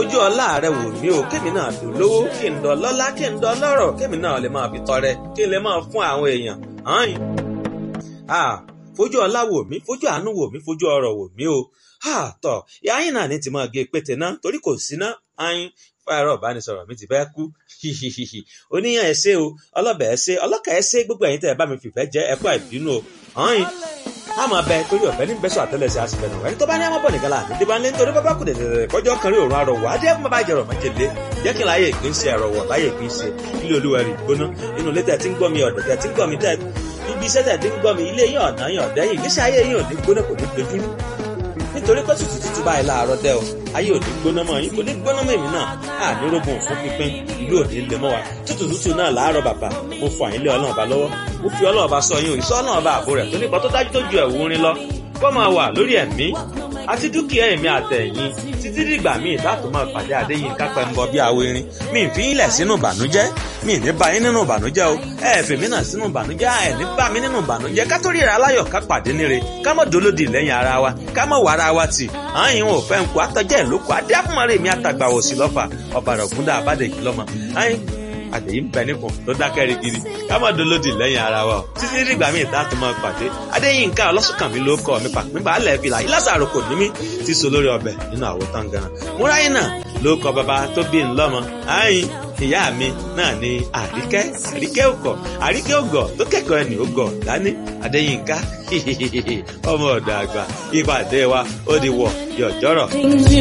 fojú ọlá rẹ wò mí o kémi náà tó lówó kí n dọ lọ́lá kí n dọ lọ́rọ̀ kémi náà lè máa fi tọrẹ kí n lè máa fún àwọn èèyàn hàn fojú ọlá wò mí fojú àánú wò mí fojú ọrọ̀ wò mí o tọ yáyìn náà ní ti máa gé pété náà torí kò sí ná ayin fáyọrọ ìbánisọ̀rọ̀ mi ti fẹ́ kú oníyàn ẹsẹ o ọlọbẹ ẹsẹ ọlọkà ẹsẹ gbogbo ẹ̀yin tẹ́ ẹ bá mi fìfẹ́ jẹ ẹkọ ìbínú o hàn á máa bẹ torí ọ̀fẹ́ ní bẹ́sọ̀ àtẹ́lẹsẹ̀ àsìfẹ́nu ẹni tó bá ní àmọ́bọ̀ nìkan láàánú tí bá ń lé nítorí bábá kù dẹ̀dẹ̀dẹ̀ kọjọ́ kan rí òórùn arọ̀wọ̀ adé ẹ̀kún bàbá ìjẹ̀rọ̀ mọ́jẹ̀lé jẹ́ kí n láyé ìpín ṣe ẹ̀rọ̀wọ̀ láyé ìpín ṣe ilé olúwa rí gbóná inú ilé tẹ̀ tí ń gbọ́ mi ọ̀dọ̀ tẹ̀ tí ń gbọ́ mi tẹ̀ ibi iṣẹ́ tẹ̀ tí ń gbọ́ mi ilé yín ọ̀nà yín ọ̀dẹ́ yìí ìgbésí ayé yín ò ní gbóná kò ní gbẹdúrú nítorí pé tútù báyìí láàárọ̀ dẹ́ o ayé ò ní gbóná mọ́ yín kò ní gbóná mọ́ èmi náà àní rógun fún pínpín ìlú òní lè mọ́ wa tútù náà láàárọ̀ bàbá mo fọ àyínlé ọlọ́run ọba lọ́wọ́ mo fi ọlọ́run ọba sọ yín o ìsọ ọlọ́run ọba àbò rẹ̀ tó nípa tó dájú tó ju ẹ̀wù orin lọ kó máa wà lórí ẹ̀mí àti dúkìá ẹ̀mí àtẹ̀yìn títí dìgbà míì láti máa pàdé Adéyínká Pẹ́ńbọ bí awo irin mi ì fi ilẹ̀ sínú ìbànújẹ́ mi ì ní bá yín nínú ìbànújẹ́ o ẹ fi mí náà sínú ìbànújẹ́ ẹ ní bá mi nínú ìbànújẹ́ ká tó ríra aláyọ̀ ká pàdé níre ká mọ̀ dolódì lẹ́yìn ara wa ká mọ̀ wàrà wa tì àyìn ò fẹ́ ń kó àtọ́jẹ́ ìlókò adé àfúnmọ́rẹ́ mi àtàgbà òsì lọ́fà ọ̀bàrà ògúndà àbádẹ́jì lọ́mọ àyìn àdèyí ń bẹ nípò tó dákẹ́ rigidi ká má dolódì lẹ́yìn ara wa o títí dìgbà míì tá a tún máa pàdé Adéyínká Ọlọ́sùnkànmí ló kọ́ mi pàpínpà alẹ́ fìlà ìlàsàrò kò ní mí ti so lórí ọbẹ̀ nínú àwo tán gan múráyé náà ló kọ bàbá tó bí ńlọ́mọ ààyìn ìyá mi náà ni àríkẹ́ ògọ̀ tó kẹ́kọ̀ọ́ ẹni ògọ̀ dání Adéyínká ọmọ ọ̀dọ̀ àgbà ìpàdé wa ó di wọ̀ yọ̀jọ́rọ̀.